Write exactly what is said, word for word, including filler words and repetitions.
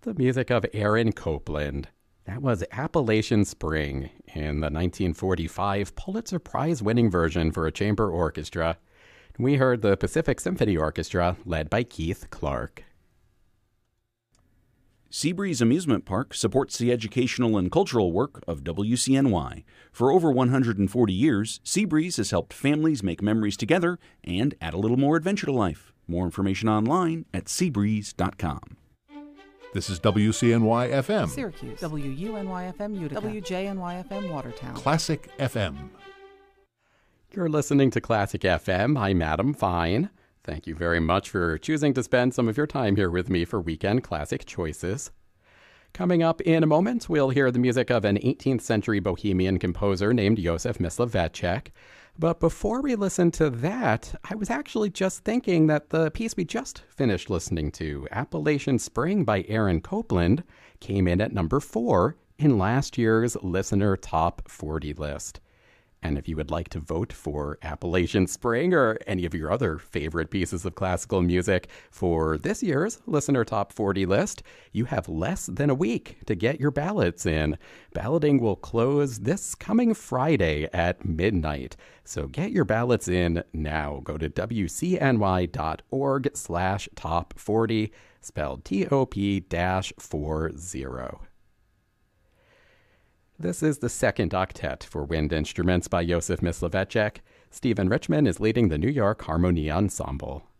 the music of Aaron Copland. That was Appalachian Spring in the nineteen forty-five Pulitzer Prize-winning version for a chamber orchestra. We heard the Pacific Symphony Orchestra, led by Keith Clark. Seabreeze Amusement Park supports the educational and cultural work of W C N Y. For over one hundred forty years, Seabreeze has helped families make memories together and add a little more adventure to life. More information online at seabreeze dot com. This is W C N Y F M. Syracuse. W U N Y F M Utica. W J N Y F M Watertown. Classic F M. You're listening to Classic F M. I'm Adam Fine. Thank you very much for choosing to spend some of your time here with me for Weekend Classic Choices. Coming up in a moment, we'll hear the music of an eighteenth century Bohemian composer named Josef Mysliveček. But before we listen to that, I was actually just thinking that the piece we just finished listening to, Appalachian Spring by Aaron Copland, came in at number four in last year's Listener Top forty list. And if you would like to vote for Appalachian Spring or any of your other favorite pieces of classical music for this year's Listener Top forty list, you have less than a week to get your ballots in. Balloting will close this coming Friday at midnight. So get your ballots in now. Go to W C N Y dot org slash top forty, spelled T O P dash four zero. This is the second octet for wind instruments by Josef Mysliveček. Stephen Richman is leading the New York Harmonie Ensemble.